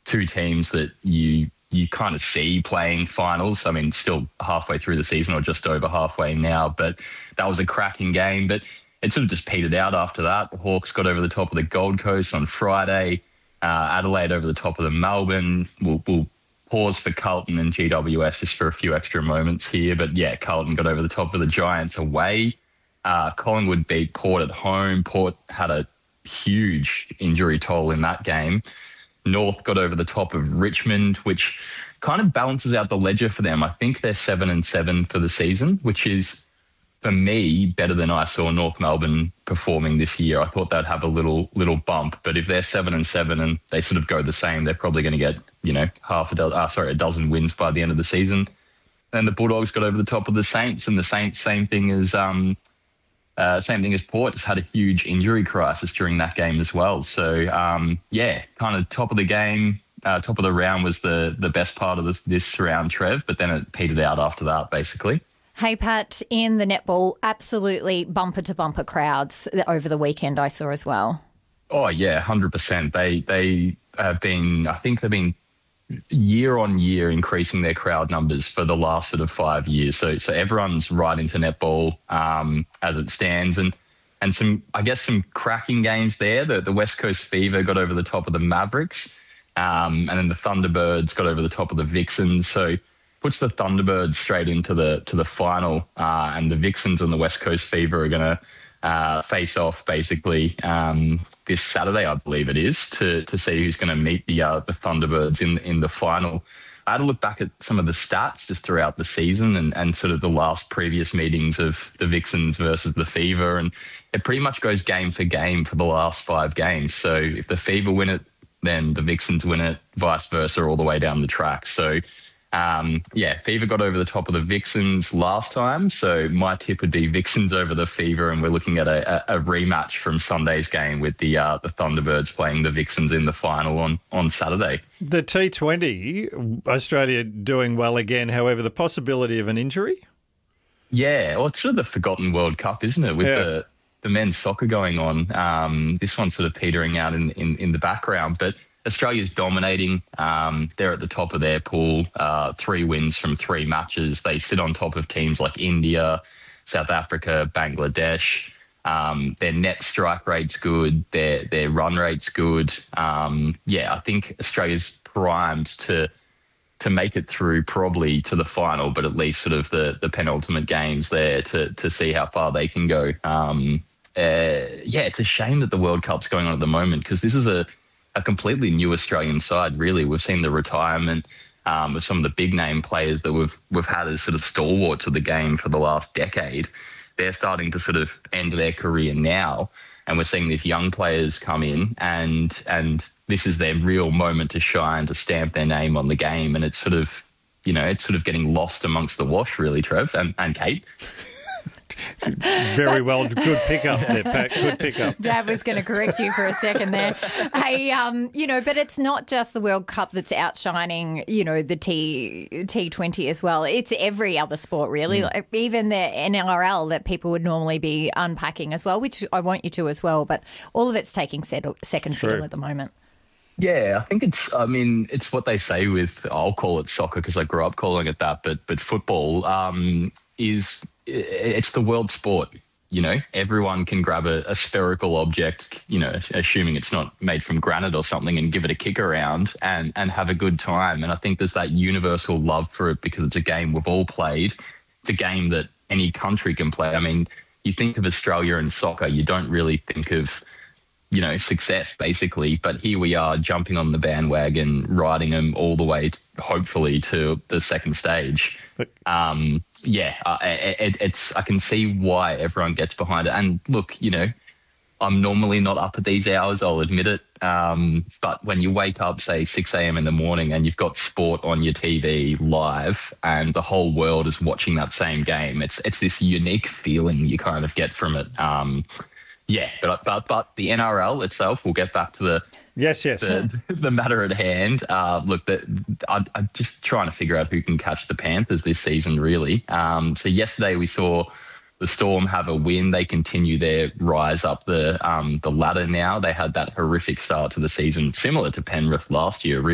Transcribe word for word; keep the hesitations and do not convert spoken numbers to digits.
two teams that you you kind of see playing finals. I mean, still halfway through the season or just over halfway now, but that was a cracking game. But it sort of just petered out after that. The Hawks got over the top of the Gold Coast on Friday. Uh, Adelaide over the top of the Melbourne. We'll, we'll pause for Carlton and G W S just for a few extra moments here. But yeah, Carlton got over the top of the Giants away. Uh, Collingwood beat Port at home. Port had a huge injury toll in that game. North got over the top of Richmond, which kind of balances out the ledger for them. I think they're seven and seven for the season, which is, for me, better than I saw North Melbourne performing this year. I thought they'd have a little little bump, but if they're seven and seven and they sort of go the same, they're probably going to get, you know, half a dozen, uh, sorry, a dozen wins by the end of the season. Then the Bulldogs got over the top of the Saints, and the Saints, same thing as um, uh, same thing as Port, just had a huge injury crisis during that game as well. So um, yeah, kind of top of the game. Uh, top of the round was the the best part of this this round, Trev, but then it petered out after that, basically. Hey, Pat, in the netball, absolutely bumper-to-bumper crowds over the weekend I saw as well. Oh, yeah, one hundred percent. They they have been, I think they've been year on year increasing their crowd numbers for the last sort of five years. So so everyone's right into netball um, as it stands. And and some, I guess, some cracking games there. The, the West Coast Fever got over the top of the Mavericks, um, and then the Thunderbirds got over the top of the Vixens. So puts the Thunderbirds straight into the to the final, uh, and the Vixens and the West Coast Fever are going to uh, face off basically um, this Saturday, I believe it is, to to see who's going to meet the uh, the Thunderbirds in in the final. I had to look back at some of the stats just throughout the season and, and sort of the last previous meetings of the Vixens versus the Fever, and it pretty much goes game for game for the last five games. So if the Fever win it, then the Vixens win it, vice versa, all the way down the track. So Um, yeah, Fever got over the top of the Vixens last time, so my tip would be Vixens over the Fever, and we're looking at a, a, a rematch from Sunday's game with the uh, the Thunderbirds playing the Vixens in the final on, on Saturday. The T twenty, Australia doing well again, however, the possibility of an injury? Yeah, well, it's sort of the forgotten World Cup, isn't it, with yeah. the, the men's soccer going on. Um, this one's sort of petering out in, in, in the background, but Australia's dominating. Um, they're at the top of their pool, uh, three wins from three matches. They sit on top of teams like India, South Africa, Bangladesh. Um, their net strike rate's good. Their their run rate's good. Um, yeah, I think Australia's primed to to make it through probably to the final, but at least sort of the the penultimate games there to to see how far they can go. Um, uh, yeah, it's a shame that the World Cup's going on at the moment, because this is a a completely new Australian side, really. We've seen the retirement um, of some of the big name players that we've we've had as sort of stalwarts of the game for the last decade. They're starting to sort of end their career now, and we're seeing these young players come in, and and this is their real moment to shine, to stamp their name on the game. And it's sort of, you know, it's sort of getting lost amongst the wash, really, Trev and, and Kate. Very well. Good pickup there, Pat. Good pickup. Dad was going to correct you for a second there. Hey, um, you know, but it's not just the World Cup that's outshining, you know, the T T20 as well. It's every other sport, really. Mm. Like even the N R L that people would normally be unpacking as well, which I want you to as well. But all of it's taking set- second True. fiddle at the moment. Yeah, I think it's, I mean, it's what they say with, I'll call it soccer because I grew up calling it that, but but football um, is, it's the world sport. You know, everyone can grab a, a spherical object, you know, assuming it's not made from granite or something, and give it a kick around and, and have a good time. And I think there's that universal love for it because it's a game we've all played. It's a game that any country can play. I mean, you think of Australia and soccer, you don't really think of, you know, success basically, but here we are jumping on the bandwagon, riding them all the way, to, hopefully, to the second stage. Um, yeah, uh, it, it's, I can see why everyone gets behind it. And look, you know, I'm normally not up at these hours, I'll admit it. Um, but when you wake up, say six a.m. in the morning and you've got sport on your T V live and the whole world is watching that same game, it's, it's this unique feeling you kind of get from it. Um, Yeah, but but but the N R L itself, we'll get back to the yes, yes, the, the matter at hand. Uh, look, the, I, I'm just trying to figure out who can catch the Panthers this season, really. Um, so yesterday we saw the Storm have a win. They continue their rise up the um, the ladder now. They had that horrific start to the season, similar to Penrith last year, really.